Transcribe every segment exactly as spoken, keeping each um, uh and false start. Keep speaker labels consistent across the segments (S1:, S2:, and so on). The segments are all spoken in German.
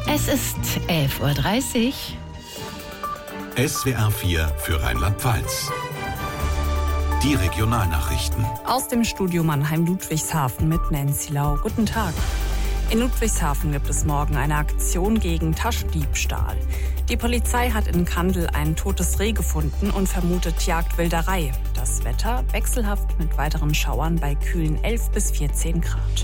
S1: Es ist elf Uhr dreißig.
S2: S W R vier für Rheinland-Pfalz. Die Regionalnachrichten.
S3: Aus dem Studio Mannheim-Ludwigshafen mit Nancy Lau. Guten Tag. In Ludwigshafen gibt es morgen eine Aktion gegen Taschendiebstahl. Die Polizei hat in Kandel ein totes Reh gefunden und vermutet Jagdwilderei. Das Wetter wechselhaft mit weiteren Schauern bei kühlen elf bis vierzehn Grad.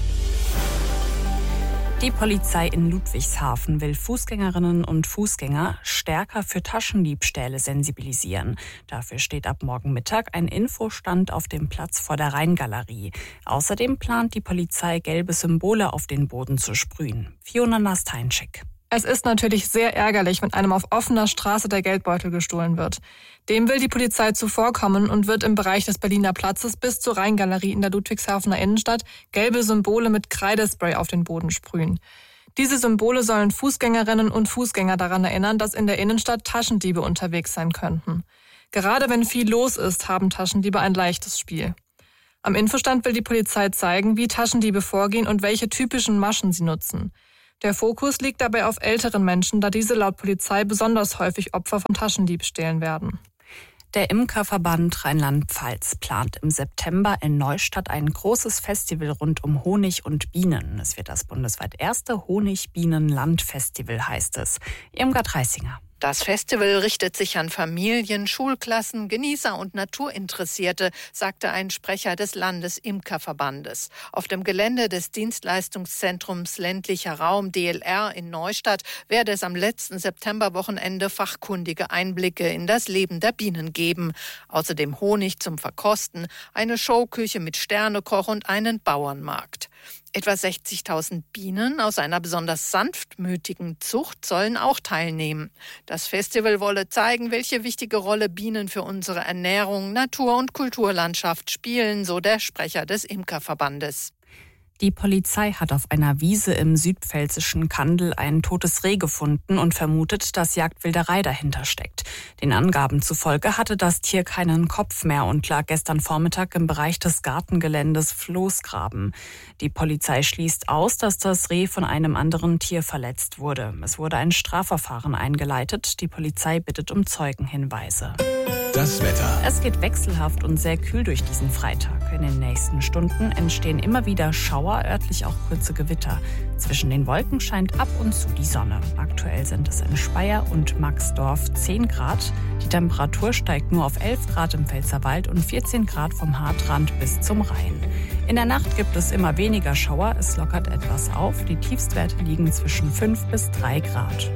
S3: Die Polizei in Ludwigshafen will Fußgängerinnen und Fußgänger stärker für Taschendiebstähle sensibilisieren. Dafür steht ab morgen Mittag ein Infostand auf dem Platz vor der Rheingalerie. Außerdem plant die Polizei, gelbe Symbole auf den Boden zu sprühen. Fiona Nasteinczyk.
S4: Es ist natürlich sehr ärgerlich, wenn einem auf offener Straße der Geldbeutel gestohlen wird. Dem will die Polizei zuvorkommen und wird im Bereich des Berliner Platzes bis zur Rheingalerie in der Ludwigshafener Innenstadt gelbe Symbole mit Kreidespray auf den Boden sprühen. Diese Symbole sollen Fußgängerinnen und Fußgänger daran erinnern, dass in der Innenstadt Taschendiebe unterwegs sein könnten. Gerade wenn viel los ist, haben Taschendiebe ein leichtes Spiel. Am Infostand will die Polizei zeigen, wie Taschendiebe vorgehen und welche typischen Maschen sie nutzen. Der Fokus liegt dabei auf älteren Menschen, da diese laut Polizei besonders häufig Opfer von Taschendiebstählen werden.
S3: Der Imkerverband Rheinland-Pfalz plant im September in Neustadt ein großes Festival rund um Honig und Bienen. Es wird das bundesweit erste Honig-Bienen-Land-Festival, heißt es. Irmgard Reisinger.
S5: Das Festival richtet sich an Familien, Schulklassen, Genießer und Naturinteressierte, sagte ein Sprecher des Landesimkerverbandes. Auf dem Gelände des Dienstleistungszentrums Ländlicher Raum D L R in Neustadt werde es am letzten Septemberwochenende fachkundige Einblicke in das Leben der Bienen geben. Außerdem Honig zum Verkosten, eine Showküche mit Sternekoch und einen Bauernmarkt. Etwa sechzigtausend Bienen aus einer besonders sanftmütigen Zucht sollen auch teilnehmen. Das Festival wolle zeigen, welche wichtige Rolle Bienen für unsere Ernährung, Natur- und Kulturlandschaft spielen, so der Sprecher des Imkerverbandes.
S3: Die Polizei hat auf einer Wiese im südpfälzischen Kandel ein totes Reh gefunden und vermutet, dass Jagdwilderei dahinter steckt. Den Angaben zufolge hatte das Tier keinen Kopf mehr und lag gestern Vormittag im Bereich des Gartengeländes Floßgraben. Die Polizei schließt aus, dass das Reh von einem anderen Tier verletzt wurde. Es wurde ein Strafverfahren eingeleitet. Die Polizei bittet um Zeugenhinweise.
S2: Das Wetter.
S3: Es geht wechselhaft und sehr kühl durch diesen Freitag. In den nächsten Stunden entstehen immer wieder Schauer, örtlich auch kurze Gewitter. Zwischen den Wolken scheint ab und zu die Sonne. Aktuell sind es in Speyer und Maxdorf zehn Grad. Die Temperatur steigt nur auf elf Grad im Pfälzerwald und vierzehn Grad vom Haardrand bis zum Rhein. In der Nacht gibt es immer weniger Schauer. Es lockert etwas auf. Die Tiefstwerte liegen zwischen fünf bis drei Grad.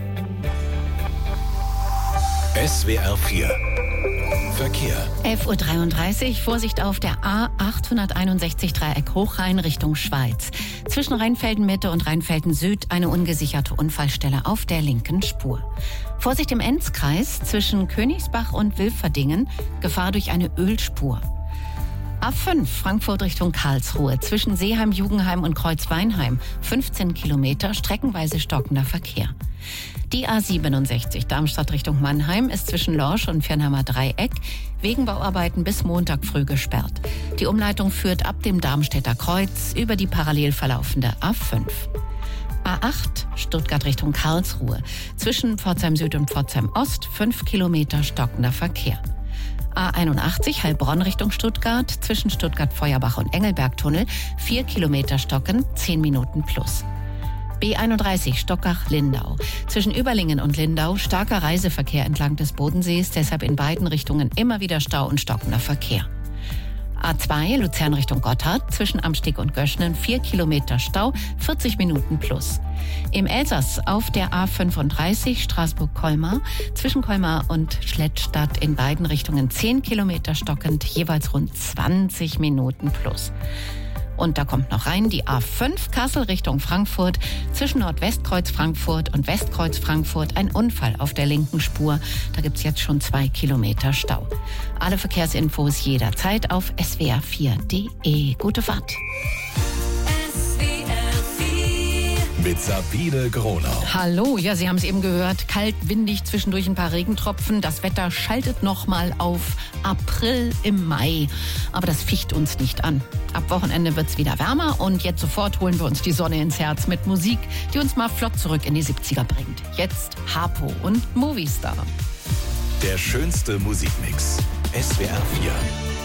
S2: S W R vier Verkehr.
S1: elf Uhr dreiunddreißig, Vorsicht auf der A achthunderteinundsechzig Dreieck Hochrhein Richtung Schweiz. Zwischen Rheinfelden Mitte und Rheinfelden Süd eine ungesicherte Unfallstelle auf der linken Spur. Vorsicht im Enzkreis zwischen Königsbach und Wilferdingen, Gefahr durch eine Ölspur. A fünf Frankfurt Richtung Karlsruhe zwischen Seeheim, Jugenheim und Kreuzweinheim, fünfzehn Kilometer, streckenweise stockender Verkehr. Die A siebenundsechzig Darmstadt Richtung Mannheim ist zwischen Lorsch und Viernheimer Dreieck wegen Bauarbeiten bis Montag früh gesperrt. Die Umleitung führt ab dem Darmstädter Kreuz über die parallel verlaufende A fünf. A acht Stuttgart Richtung Karlsruhe zwischen Pforzheim Süd und Pforzheim Ost, fünf Kilometer stockender Verkehr. A einundachtzig Heilbronn Richtung Stuttgart zwischen Stuttgart-Feuerbach und Engelbergtunnel, vier Kilometer stocken, zehn Minuten plus. B einunddreißig Stockach-Lindau. Zwischen Überlingen und Lindau starker Reiseverkehr entlang des Bodensees, deshalb in beiden Richtungen immer wieder Stau und stockender Verkehr. A zwei Luzern Richtung Gotthard, zwischen Amsteg und Göschnen vier Kilometer Stau, vierzig Minuten plus. Im Elsass auf der A fünfunddreißig Straßburg-Colmar, zwischen Colmar und Schlettstadt in beiden Richtungen zehn Kilometer stockend, jeweils rund zwanzig Minuten plus. Und da kommt noch rein die A fünf Kassel Richtung Frankfurt. Zwischen Nordwestkreuz Frankfurt und Westkreuz Frankfurt ein Unfall auf der linken Spur. Da gibt's jetzt schon zwei Kilometer Stau. Alle Verkehrsinfos jederzeit auf S W R vier Punkt D E. Gute Fahrt.
S6: S W R vier
S2: mit Sabine Gronau.
S1: Hallo, ja, Sie haben es eben gehört, kalt, windig, zwischendurch ein paar Regentropfen. Das Wetter schaltet nochmal auf April im Mai. Aber das ficht uns nicht an. Ab Wochenende wird es wieder wärmer und jetzt sofort holen wir uns die Sonne ins Herz mit Musik, die uns mal flott zurück in die siebziger bringt. Jetzt Harpo und Movistar.
S2: Der schönste Musikmix. S W R vier.